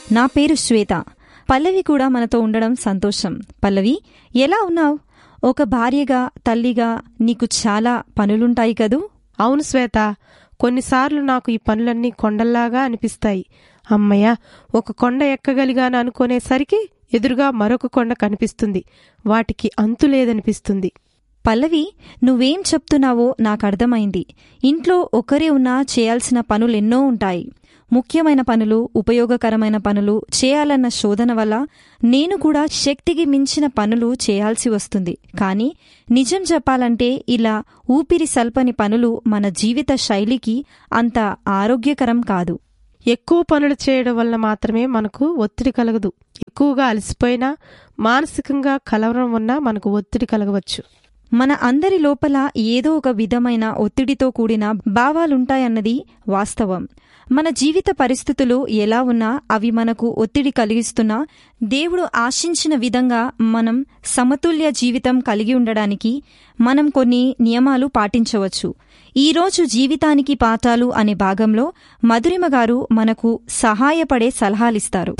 నా పేరు శ్వేత. పల్లవి కూడా మనతో ఉండడం సంతోషం. పల్లవి, ఎలా ఉన్నావు? ఒక భార్యగా, తల్లిగా నీకు చాలా పనులుంటాయి కదూ? అవును శ్వేత, కొన్నిసార్లు నాకు ఈ పనులన్నీ కొండల్లాగా అనిపిస్తాయి. అమ్మయ్య, ఒక కొండ ఎక్కగలిగాను అనుకునేసరికి ఎదురుగా మరొక కొండ కనిపిస్తుంది. వాటికి అంతు లేదనిపిస్తుంది. పల్లవి, నువ్వేం చెప్తున్నావో నాకర్థమైంది. ఇంట్లో ఒకరే ఉన్నా చేయాల్సిన పనులెన్నో ఉంటాయి. ముఖ్యమైన పనులు, ఉపయోగకరమైన పనులు చేయాలన్న శోధన వల్ల నేను కూడా శక్తికి మించిన పనులు చేయాల్సి వస్తుంది. కానీ నిజం చెప్పాలంటే ఇలా ఊపిరి సల్పని పనులు మన జీవిత శైలికి అంత ఆరోగ్యకరం కాదు. ఎక్కువ పనులు చేయడం వల్ల మాత్రమే మనకు ఒత్తిడి కలగదు. ఎక్కువగా అలసిపోయినా, మానసికంగా కలవరం ఉన్నా మనకు ఒత్తిడి కలగవచ్చు. మన అందరి లోపల ఏదో ఒక విధమైన ఒత్తిడితో కూడిన భావాలుంటాయన్నది వాస్తవం. మన జీవిత పరిస్థితులు ఎలా ఉన్నా అవి మనకు ఒత్తిడి కలిగిస్తున్నా దేవుడు ఆశించిన విధంగా మనం సమతుల్య జీవితం కలిగి ఉండడానికి మనం కొన్ని నియమాలు పాటించవచ్చు. ఈరోజు జీవితానికి పాఠాలు అనే భాగంలో మధురిమ గారు మనకు సహాయపడే సలహాలిస్తారు.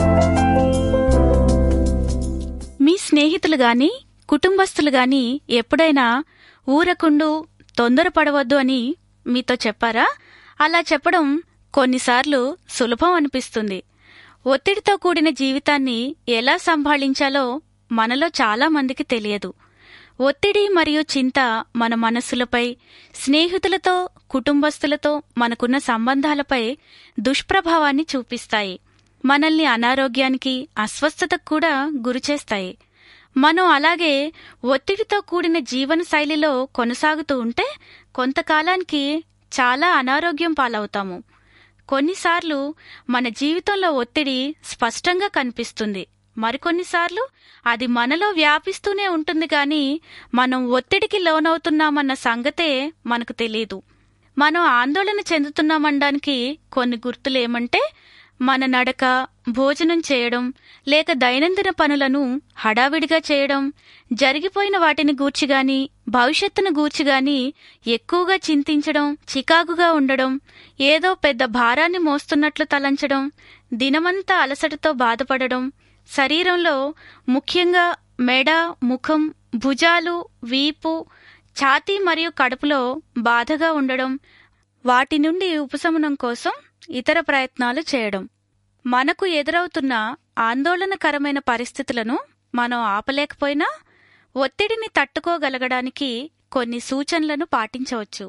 మీ స్నేహితులు గాని, కుటుంబస్తులు గాని ఎప్పుడైనా ఊరకుండు, తొందరపడవద్దు అని మీతో చెప్పారా? అలా చెప్పడం కొన్నిసార్లు సులభం అనిపిస్తుంది. ఒత్తిడితో కూడిన జీవితాన్ని ఎలా సంభాళించాలో మనలో చాలా మందికి తెలియదు. ఒత్తిడి మరియు చింత మన మనస్సులపై, స్నేహితులతో, కుటుంబస్తులతో మనకున్న సంబంధాలపై దుష్ప్రభావాన్ని చూపిస్తాయి. మనల్ని అనారోగ్యానికి, అస్వస్థతకు కూడా గురిచేస్తాయి. మనం అలాగే ఒత్తిడితో కూడిన జీవన శైలిలో కొనసాగుతూ ఉంటే కొంతకాలానికి చాలా అనారోగ్యం పాలవుతాము. కొన్నిసార్లు మన జీవితంలో ఒత్తిడి స్పష్టంగా కనిపిస్తుంది. మరికొన్నిసార్లు అది మనలో వ్యాపిస్తూనే ఉంటుంది గాని మనం ఒత్తిడికి లోనవుతున్నామన్న సంగతే మనకు తెలియదు. మనం ఆందోళన చెందుతున్నామనడానికి కొన్ని గుర్తులేమంటే మన నడక, భోజనం చేయడం, లేక దైనందిన పనులను హడావిడిగా చేయడం, జరిగిపోయిన వాటిని గూర్చిగాని, భవిష్యత్తును గూర్చిగాని ఎక్కువగా చింతించడం, చికాకుగా ఉండడం, ఏదో పెద్ద భారాన్ని మోస్తున్నట్లు తలంచడం, దినమంతా అలసటతో బాధపడడం, శరీరంలో ముఖ్యంగా మెడ, ముఖం, భుజాలు, వీపు, ఛాతీ మరియు కడుపులో బాధగా ఉండడం, వాటి నుండి ఉపశమనం కోసం ఇతర ప్రయత్నాలు చేయడం. మనకు ఎదురవుతున్న ఆందోళనకరమైన పరిస్థితులను మనం ఆపలేకపోయినా ఒత్తిడిని తట్టుకోగలగడానికి కొన్ని సూచనలను పాటించవచ్చు.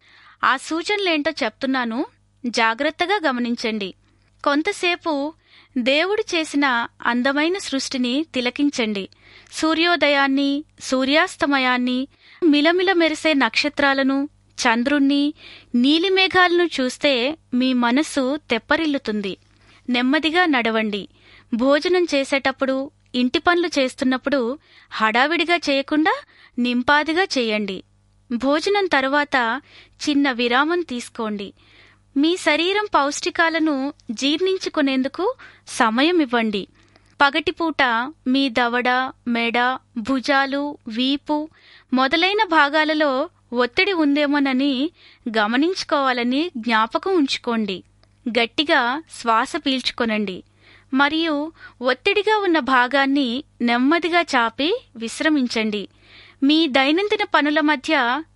ఆ సూచనలేంటో చెప్తున్నాను, జాగ్రత్తగా గమనించండి. కొంతసేపు దేవుడు చేసిన అందమైన సృష్టిని తిలకించండి. సూర్యోదయాన్ని, సూర్యాస్తమయాన్ని, మిలమిల మెరిసే నక్షత్రాలను, చంద్రుణ్ణి, నీలిమేఘాలను చూస్తే మీ మనస్సు తెప్పరిల్లుతుంది. నెమ్మదిగా నడవండి. భోజనం చేసేటప్పుడు, ఇంటి పనులు చేస్తున్నప్పుడు హడావిడిగా చేయకుండా నింపాదిగా చేయండి. భోజనం తరువాత చిన్న విరామం తీసుకోండి. మీ శరీరం పౌష్టికాలను జీర్ణించుకునేందుకు సమయం ఇవ్వండి. పగటిపూట మీ దవడ, మెడ, భుజాలు, వీపు మొదలైన భాగాలలో ఒత్తిడి ఉందేమోనని గమనించుకోవాలని జ్ఞాపకం ఉంచుకోండి. గట్టిగా శ్వాస పీల్చుకొనండి మరియు ఒత్తిడిగా ఉన్న భాగాన్ని నెమ్మదిగా చాపి విశ్రమించండి. మీ దైనందిన పనుల మధ్య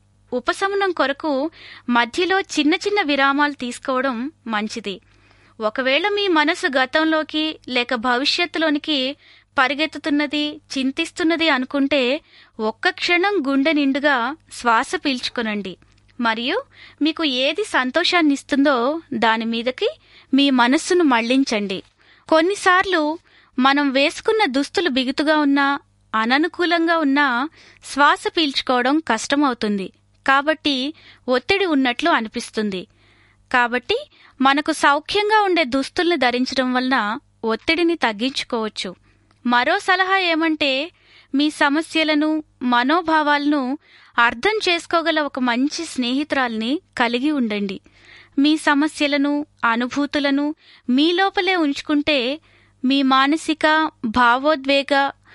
ఉపశమనం కొరకు మధ్యలో చిన్న చిన్న విరామాలు తీసుకోవడం మంచిది. ఒకవేళ మీ మనసు గతంలోకి లేక భవిష్యత్తులోనికి పరిగెత్తుతున్నది, చింతిస్తున్నది అనుకుంటే ఒక్క క్షణం గుండె నిండుగా శ్వాస పీల్చుకొనండి మరియు మీకు ఏది సంతోషాన్నిస్తుందో దాని మీదకి మీ మనస్సును మళ్లించండి. కొన్నిసార్లు మనం వేసుకున్న దుస్తులు బిగుతుగా ఉన్నా, అననుకూలంగా ఉన్నా శ్వాస పీల్చుకోవడం కష్టమవుతుంది. కాబట్టి ఒత్తిడి ఉన్నట్లు అనిపిస్తుంది. కాబట్టి మనకు సౌఖ్యంగా ఉండే దుస్తుల్ని ధరించడం వలన ఒత్తిడిని తగ్గించుకోవచ్చు. మరో సలహా ఏమంటే మీ సమస్యలను, మనోభావాలను అర్థం చేసుకోగల ఒక మంచి స్నేహితురాల్ని కలిగి ఉండండి. మీ సమస్యలను, అనుభూతులను మీ లోపలే ఉంచుకుంటే మీ మానసిక, భావోద్వేగ,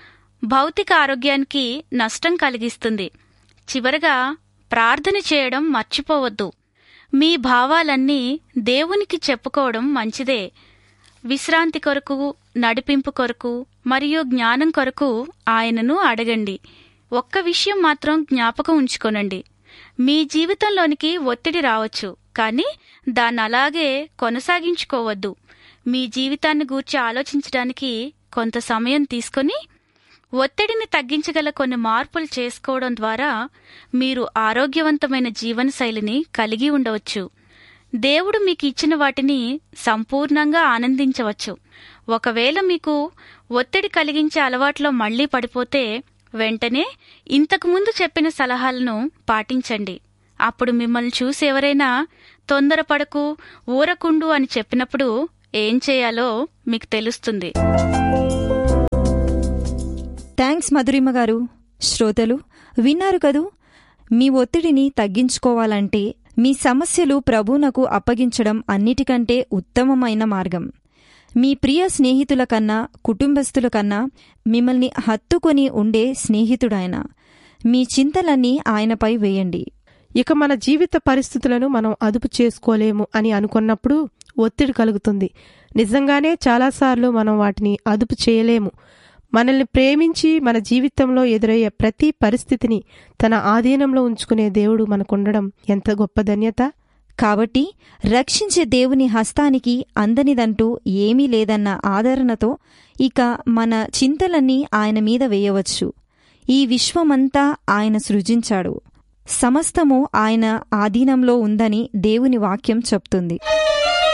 భౌతిక ఆరోగ్యానికి నష్టం కలిగిస్తుంది. చివరగా ప్రార్థన చేయడం మర్చిపోవద్దు. మీ భావాలన్నీ దేవునికి చెప్పుకోవడం మంచిదే. విశ్రాంతి కొరకు, నడిపింపు కొరకు మరియు జ్ఞానం కొరకు ఆయనను అడగండి. ఒక్క విషయం మాత్రం జ్ఞాపకం ఉంచుకోనండి. మీ జీవితంలోనికి ఒత్తిడి రావచ్చు, కానీ దాన్ని అలాగే కొనసాగించుకోవద్దు. మీ జీవితాన్ని గూర్చి ఆలోచించడానికి కొంత సమయం తీసుకొని ఒత్తిడిని తగ్గించగల కొన్ని మార్పులు చేసుకోవడం ద్వారా మీరు ఆరోగ్యవంతమైన జీవనశైలిని కలిగి ఉండవచ్చు. దేవుడు మీకు ఇచ్చిన వాటిని సంపూర్ణంగా ఆనందించవచ్చు. ఒకవేళ మీకు ఒత్తిడి కలిగించే అలవాట్లో మళ్లీ పడిపోతే వెంటనే ఇంతకుముందు చెప్పిన సలహాలను పాటించండి. అప్పుడు మిమ్మల్ని చూసి ఎవరైనా తొందరపడకు, ఊరకుండు అని చెప్పినప్పుడు ఏం చేయాలో మీకు తెలుస్తుంది. థ్యాంక్స్ మధురిమ గారు. శ్రోతలు విన్నారు కదూ, మీ ఒత్తిడిని తగ్గించుకోవాలంటే మీ సమస్యలు ప్రభువునకు అప్పగించడం అన్నిటికంటే ఉత్తమమైన మార్గం. మీ ప్రియ స్నేహితుల కన్నా, కుటుంబస్తుల కన్నా మిమ్మల్ని హత్తుకొని ఉండే స్నేహితుడాయన. మీ చింతలన్నీ ఆయనపై వేయండి. ఇక మన జీవిత పరిస్థితులను మనం అదుపు చేసుకోలేము అని అనుకున్నప్పుడు ఒత్తిడి కలుగుతుంది. నిజంగానే చాలాసార్లు మనం వాటిని అదుపు చేయలేము. మనల్ని ప్రేమించి మన జీవితంలో ఎదురయ్యే ప్రతి పరిస్థితిని తన ఆధీనంలో ఉంచుకునే దేవుడు మనకుండడం ఎంత గొప్ప ధన్యత. కాబట్టి రక్షించే దేవుని హస్తానికి అందనిదంటూ ఏమీ లేదన్న ఆదరణతో ఇక మన చింతలన్నీ ఆయన మీద వేయవచ్చు. ఈ విశ్వమంతా ఆయన సృజించాడు. సమస్తము ఆయన ఆధీనంలో ఉందని దేవుని వాక్యం చెప్తుంది.